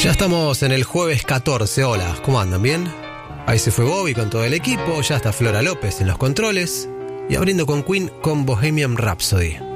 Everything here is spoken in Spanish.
Ya estamos en el jueves 14, hola, ¿cómo andan? ¿Bien? Ahí se fue Bobby con todo el equipo, ya está Flora López en los controles y abriendo con Queen con Bohemian Rhapsody.